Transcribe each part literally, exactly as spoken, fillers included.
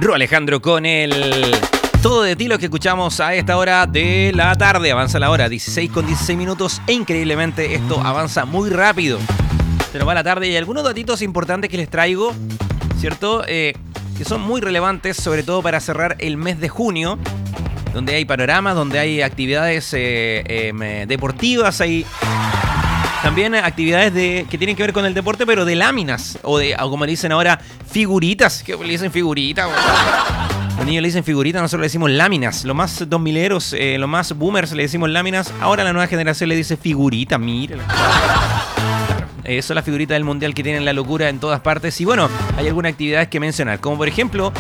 Ro Alejandro con el Todo de ti, lo que escuchamos a esta hora de la tarde. Avanza la hora, dieciséis con dieciséis minutos, e increíblemente esto avanza muy rápido. Se nos va la tarde y hay algunos datitos importantes que les traigo, ¿cierto? Eh, que son muy relevantes, sobre todo para cerrar el mes de junio, donde hay panoramas, donde hay actividades eh, eh, deportivas, hay también actividades de, que tienen que ver con el deporte, pero de láminas, o de, o como le dicen ahora, figuritas. ¿Qué le dicen figuritas? Los niños le dicen figuritas, nosotros le decimos láminas. Los más dos mileros, eh, los más boomers le decimos láminas. Ahora la nueva generación le dice figurita, mírala. Claro, eh, son las figuritas del mundial que tienen la locura en todas partes. Y bueno, hay algunas actividades que mencionar, como por ejemplo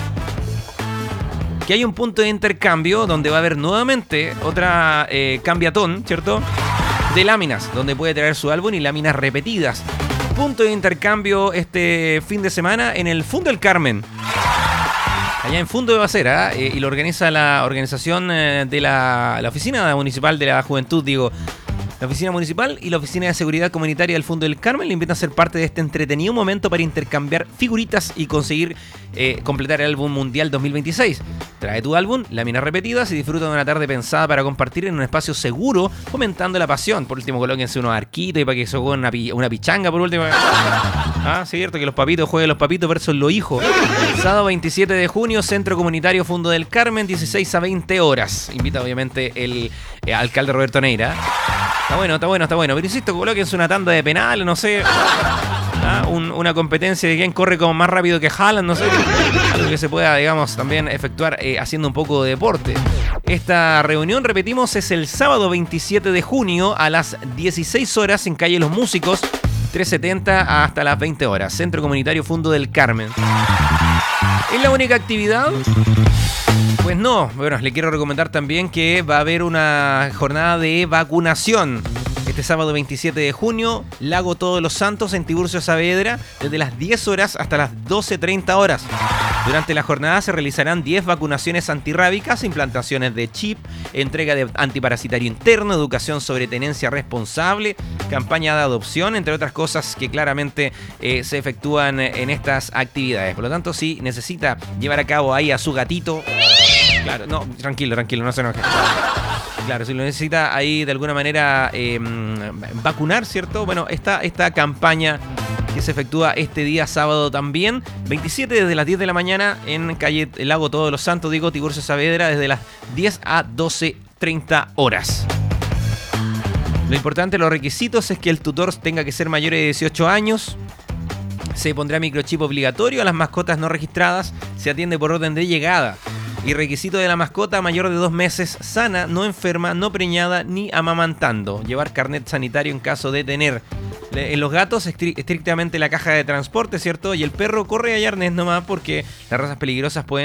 que hay un punto de intercambio donde va a haber nuevamente otra eh, cambiatón, ¿cierto?, de láminas, donde puede traer su álbum y láminas repetidas. Punto de intercambio este fin de semana en el Fundo del Carmen, allá en Fundo de Bacera, eh, y lo organiza la organización eh, de la, la Oficina Municipal de la Juventud, digo, la Oficina Municipal y la Oficina de Seguridad Comunitaria del Fundo del Carmen le invitan a ser parte de este entretenido momento para intercambiar figuritas y conseguir eh, completar el álbum mundial dos mil veintiséis. Trae tu álbum, láminas repetidas y disfruta de una tarde pensada para compartir en un espacio seguro, fomentando la pasión. Por último, colóquense unos arquitos y para que se jueguen una, una pichanga, por último. Ah, cierto, que los papitos jueguen los papitos versus los hijos. Sábado veintisiete de junio, Centro Comunitario Fundo del Carmen, dieciséis a veinte horas. Invita obviamente el eh, alcalde Roberto Neira. Está bueno, está bueno, está bueno. Pero insisto, colóquense una tanda de penal, no sé. ¿Ah? Un, una competencia de quién corre como más rápido que Haaland, no sé. Algo que se pueda, digamos, también efectuar eh, haciendo un poco de deporte. Esta reunión, repetimos, es el sábado veintisiete de junio a las dieciséis horas en calle Los Músicos, trescientos setenta hasta las veinte horas. Centro Comunitario Fundo del Carmen. ¿Es la única actividad? Pues no. Bueno, le quiero recomendar también que va a haber una jornada de vacunación este sábado veintisiete de junio, Lago Todos los Santos en Tiburcio Saavedra, desde las diez horas hasta las doce treinta horas. Durante la jornada se realizarán diez vacunaciones antirrábicas, implantaciones de chip, entrega de antiparasitario interno, educación sobre tenencia responsable, campaña de adopción, entre otras cosas que claramente eh, se efectúan en estas actividades. Por lo tanto, si necesita llevar a cabo ahí a su gatito, claro, no, tranquilo, tranquilo, no se enoje. Claro, si lo necesita ahí de alguna manera eh, vacunar, ¿cierto? Bueno, esta, esta campaña que se efectúa este día sábado también, veintisiete desde las diez de la mañana en calle Lago Todos los Santos, digo, Tiburcio Saavedra, desde las diez a doce treinta horas. Lo importante, los requisitos es que el tutor tenga que ser mayor de dieciocho años. Se pondrá microchip obligatorio a las mascotas no registradas. Se atiende por orden de llegada. Y requisito de la mascota: mayor de dos meses, sana, no enferma, no preñada ni amamantando. Llevar carnet sanitario en caso de tener. En los gatos, estri- estrictamente la caja de transporte, ¿cierto? Y el perro corre a arnés nomás, porque las razas peligrosas pueden